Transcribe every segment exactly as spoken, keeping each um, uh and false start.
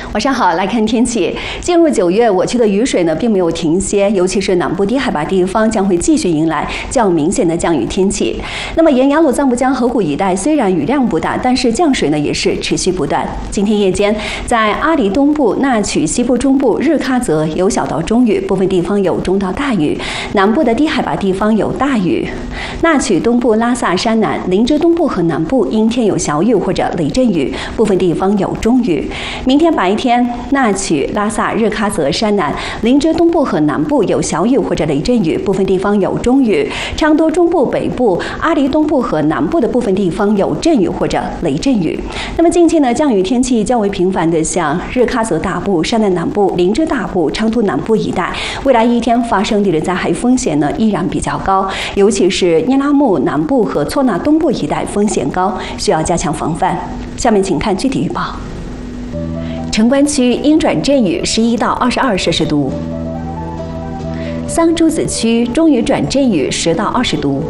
晚上好，来看天气。进入九月，我区的雨水呢并没有停歇，尤其是南部低海拔地方将会继续迎来较明显的降雨天气。那么沿雅鲁藏布江河谷一带虽然雨量不大，但是降水呢也是持续不断。今天夜间，在阿黎东部、纳曲西部中部、日喀则有小到中雨，部分地方有中到大雨；南部的低海拔地方有大雨。纳曲东部、拉萨山南、林芝东部和南部阴天有小雨或者雷阵雨，部分地方有中雨。明天白天，纳曲、拉萨、日喀则、山南、林芝东部和南部有小雨或者雷阵雨，部分地方有中雨。昌多中部、北部、阿黎东部和南部的部分地方有阵雨或者雷阵雨。那么近期呢，降雨天气较为频繁的像日喀则大部、山南南部、林芝大部、昌图南部一带，未来一天发生地质灾害风险呢依然比较高，尤其是聂拉木南部和措那东部一带风险高，需要加强防范。下面请看具体预报。城关区阴转阵雨，十一到二十二摄氏度；桑珠子区中雨转阵雨，十到二十度；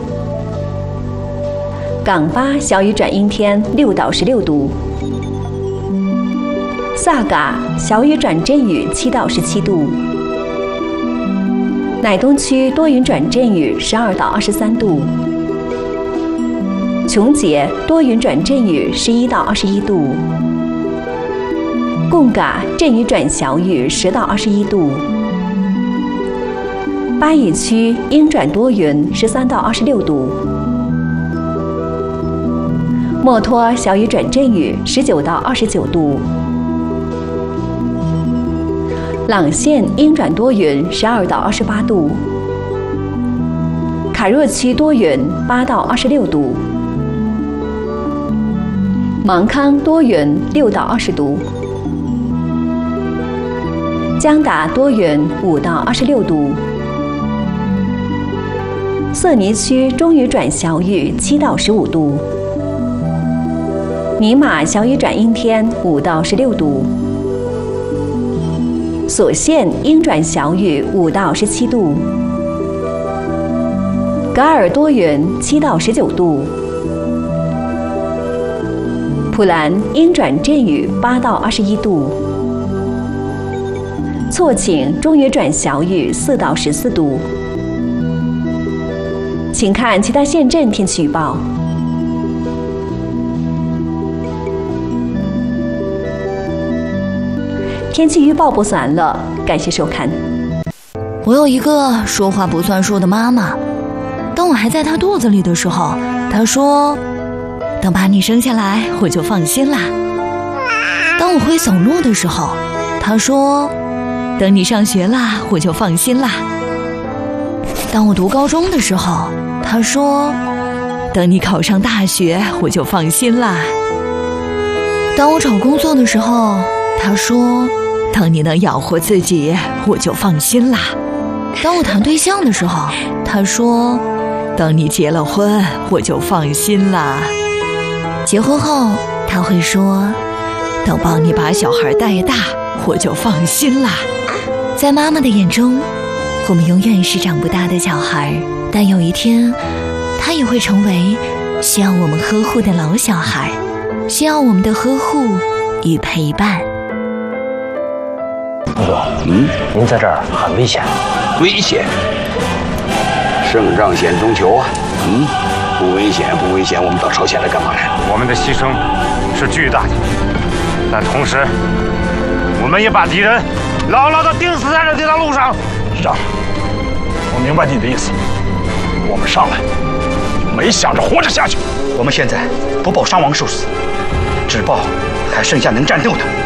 港巴小雨转阴天，六到十六度；萨嘎小雨转阵雨，七到十七度；乃东区多云转阵雨，十二到二十三度；琼姐多云转阵雨，十一到二十一度；贡嘎阵雨转小雨，十到二十一度；巴以区阴转多云，十三到二十六度；墨脱小雨转阵雨，十九到二十九度；朗县阴转多云，十二到二十八度；卡若区多云，八到二十六度；芒康多云，六到二十度；江达多云，五到二十六度；色尼区中雨转小雨，七到十五度；尼玛小雨转阴天，五到十六度；索县阴转小雨，五到十七度；噶尔多云，七到十九度；普兰阴转阵雨，八到二十一度；错请中雨转小雨，四到十四度。请看其他县镇天气预报。天气预报播送完了，感谢收看。 我有一个说话不算数的妈妈，当我还在她肚子里的时候，她说：“等把你生下来，我就放心啦。”当我会走路的时候，她说：“等你上学啦，我就放心啦。”当我读高中的时候，她说：“等你考上大学，我就放心啦。”当我找工作的时候，她说：“等你能养活自己，我就放心啦。”当我谈对象的时候，她说：“等你结了婚，我就放心啦。”结婚后，她会说：“等帮你把小孩带大，我就放心啦。”在妈妈的眼中，我们永远是长不大的小孩，但有一天，他也会成为需要我们呵护的老小孩，需要我们的呵护与陪伴。 陆总，嗯，您在这儿很危险。 危险？胜仗险中求啊！嗯，不危险，不危险，我们到朝鲜来干嘛来？ 我们的牺牲是巨大的，但同时，我们也把敌人牢牢地钉死在了这条路上。 师长，我明白你的意思。我们上来就没想着活着下去。我们现在不报伤亡受死，只报还剩下能战斗的。